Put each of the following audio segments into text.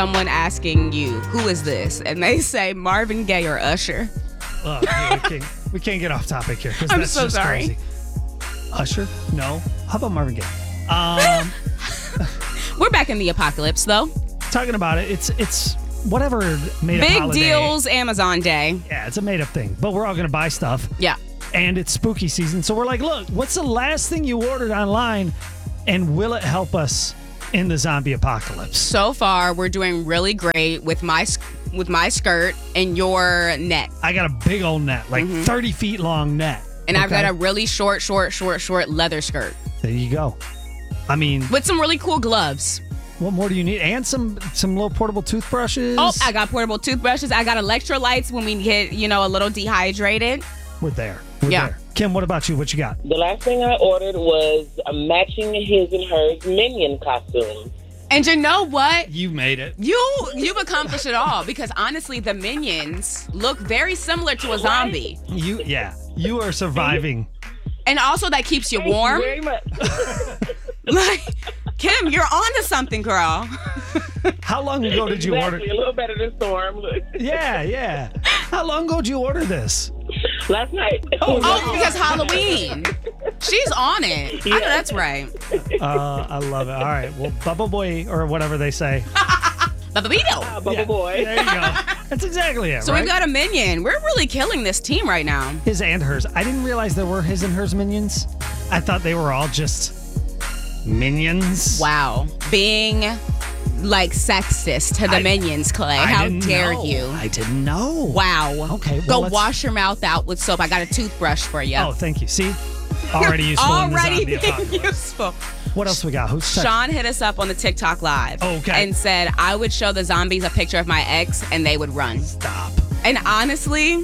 someone asking you, who is this? And they say Marvin Gaye or Usher. We can't get off topic here. I'm that's so just sorry. Crazy. Usher? No. How about Marvin Gaye? We're back in the apocalypse, though. Talking about it, it's whatever made up Big holiday. deals, Amazon Day. Yeah, it's a made up thing. But we're all going to buy stuff. Yeah. And it's spooky season. So we're like, look, what's the last thing you ordered online? And will it help us in the zombie apocalypse? So far, we're doing really great with my skirt and your net. I got a big old net, like 30 feet long net. And I've got a really short leather skirt. There you go. I mean, with some really cool gloves. What more do you need? And some little portable toothbrushes. Oh, I got portable toothbrushes. I got electrolytes when we get, a little dehydrated. We're there. We're there. Kim, what about you? What you got? The last thing I ordered was a matching his and hers Minion costume. And you know what? You made it. You've accomplished it all because honestly, the Minions look very similar to a zombie. You are surviving. And also that keeps you warm. Thank you very much. Like, Kim, you're on to something, girl. How long ago did you order? A little better than Storm. Look. Yeah. How long ago did you order this? Last night. Oh, because Halloween. She's on it. I know that's right. I love it. All right. Well, Bubba Boy, or whatever they say. Bababito. Bubba Boy. There you go. That's exactly it, So right? we've got a Minion. We're really killing this team right now. His and hers. I didn't realize there were his and hers minions. I thought they were all just minions. Wow. Being like sexist to the Minions, Clay. How dare you? I didn't know. Wow. Okay. Go Well, wash your mouth out with soap. I got a toothbrush for you. Oh, thank you. See? Already useful in the Already zombie apocalypse. useful. What else we got? Who's Sean hit us up on the TikTok Live. Okay. And said, I would show the zombies a picture of my ex and they would run. Stop. And honestly,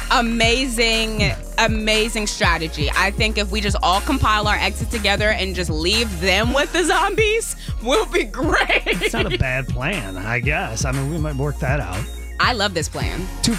amazing strategy. I think if we just all compile our exes together and just leave them with the zombies, we'll be great. It's not a bad plan, I guess. I mean, we might work that out. I love this plan.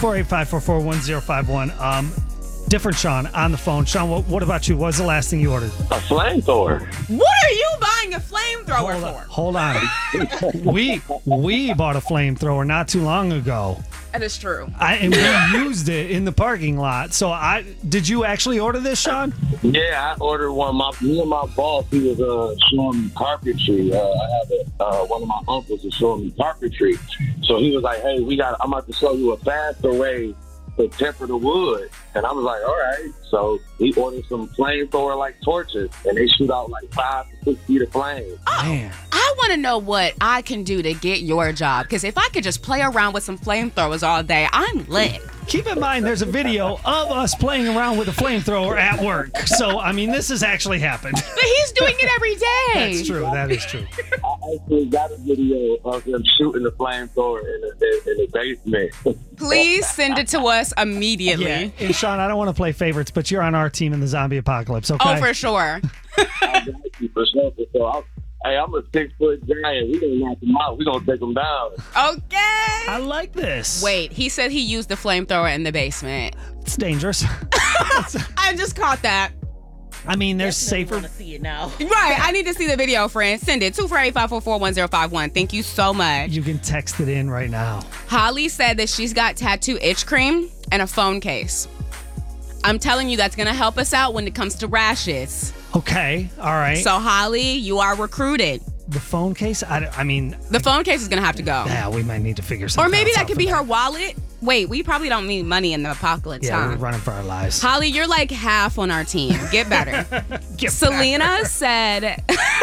248-544-1051. Different Sean on the phone. Sean, what about you? What was the last thing you ordered? A flamethrower. What are you buying a flamethrower for? Hold on. we bought a flamethrower not too long ago. That is true. And we used it in the parking lot. So did you actually order this, Sean? Yeah, I ordered one. Me and my boss, he was showing me carpentry. I have one of my uncles is showing me carpentry. So he was like, "Hey, I'm about to show you a faster way to temper the wood." And I was like, all right. So he ordered some flamethrower like torches, and they shoot out like 5 to 6 feet of flame. Oh, Man. I want to know what I can do to get your job. Because if I could just play around with some flamethrowers all day, I'm lit. Keep in mind, there's a video of us playing around with a flamethrower at work. So, I mean, this has actually happened. But he's doing it every day. That's true. That is true. I actually got a video of him shooting the flamethrower in the basement. Please send it to us immediately. Yeah. And Sean, I don't want to play favorites, but you're on our team in the zombie apocalypse, okay? Oh, for sure. I got you for sure. So I'm a 6-foot giant. We gonna knock him out. We gonna take him down. Okay. I like this. Wait, he said he used the flamethrower in the basement. It's dangerous. I just caught that. I mean, there's safer. Want to see it now? Right. I need to see the video, friend. Send it. 248-544-1051. Thank you so much. You can text it in right now. Holly said that she's got tattoo itch cream and a phone case. I'm telling you, that's going to help us out when it comes to rashes. Okay. All right. So, Holly, you are recruited. The phone case? I mean, The phone case is going to have to go. yeah, we might need to figure something Or maybe else that out could for be her wallet. Wait, we probably don't need money in the apocalypse, Yeah, huh? we're running for our lives. Holly, you're like half on our team. Get better. Selena said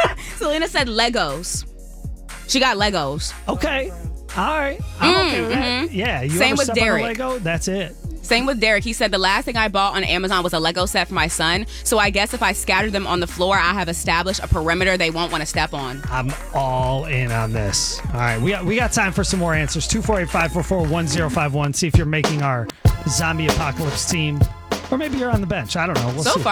Legos. She got Legos. Okay. All right. I'm okay with that. Yeah. You Same ever with step on a Derek. Lego? That's it. Same with Derek. He said the last thing I bought on Amazon was a Lego set for my son. So I guess if I scatter them on the floor, I have established a perimeter they won't want to step on. I'm all in on this. All right. We got time for some more answers. 248-544-1051. See if you're making our zombie apocalypse team. Or maybe you're on the bench. I don't know. We'll So see. far,